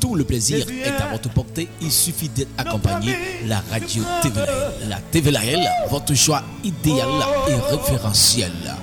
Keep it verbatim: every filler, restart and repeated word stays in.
tout le plaisir est à votre portée. Il suffit d'être accompagné. La radio T V L. La T V L, votre choix idéal et référentiel.